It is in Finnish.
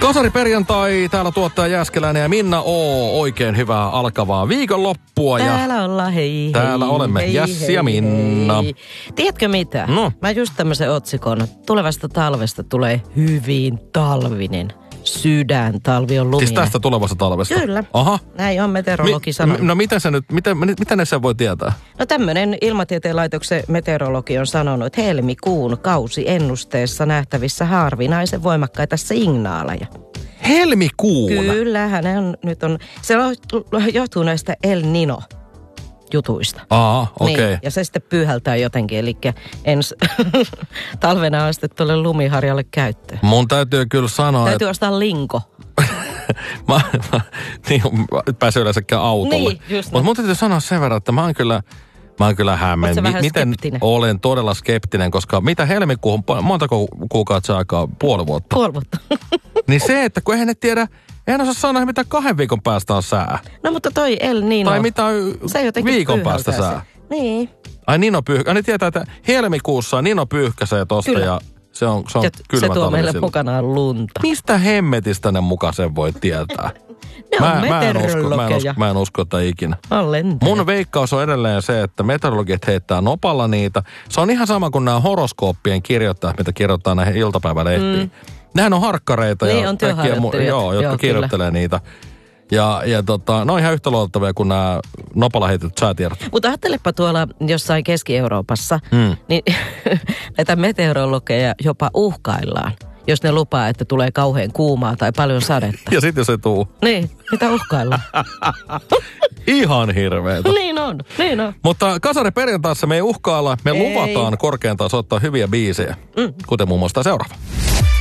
Kasari perjantai, täällä tuottaja Jääskeläinen ja Minna O. Oikein hyvää alkavaa viikonloppua. Täällä ollaan, hei. Täällä olemme, Jassi ja Minna. Hei. Tiedätkö mitä? No. Mä just tämmöisen otsikon. Tulevasta talvesta tulee hyvin talvinen. Sydäntalvi on luminen. Siis tästä tulevasta talvesta? Kyllä. Aha. Näin on meteorologi sanonut. No miten se nyt, miten ne sen voi tietää? No tämmöinen Ilmatieteen laitoksen meteorologi on sanonut, että helmikuun kausiennusteessa nähtävissä harvinaisen voimakkaita signaaleja. Helmikuun? Kyllä, se johtuu näistä El Nino jutuista. Okei. Niin, ja se sitten pyyhältää jotenkin, eli ensi talvena on sitten tuolle lumiharjalle käyttöön. Mun täytyy kyllä sanoa, täytyy ostaa linko. Niin, pääsee yleensäkään autolle. Niin, just Mutta mun täytyy sanoa sen verran, että mä oon kyllä hämmennyt. Miten skeptinen? Olen todella skeptinen, koska mitä helmikuuhun, monta kuukautta aikaa, puoli vuotta. Niin se, että kun eihän ne tiedä, eihän osaa sanoa, mitä 2 viikon päästä on sää. No mutta toi El Nino. Tai mitä viikon päästä sää. Niin. Ai Nino pyyhkä. Ne tietää, että helmikuussa Nino pyyhkäsee tosta kyllä. Ja se on kylmä se tuo meille mukanaan lunta. Mistä hemmetistä ne muka sen voi tietää? Ne on meteorologeja. Mä en usko, että ikinä. Mun veikkaus on edelleen se, että meteorologit heittää nopalla niitä. Se on ihan sama kuin nämä horoskooppien kirjoittajat, mitä kirjoittaa näihin iltapäivälehtiin. Nehän on harkkareita niin, ja on kaikkia, jotka kirjoittelee niitä. Ja ne on ihan yhtä luotettavia kuin nämä nopalla heitetyt säätiedot. Mutta ajattelepa tuolla jossain Keski-Euroopassa, niin näitä meteorologeja jopa uhkaillaan, jos ne lupaa, että tulee kauhean kuumaa tai paljon sadetta. Ja sitten se tuu. Niin, mitä uhkaillaan? Ihan hirveetä. Niin on. Mutta Kasari perjantaissa me ei uhkailla, me luvataan korkeintaan soittaa hyviä biisejä, kuten muun muassa seuraava.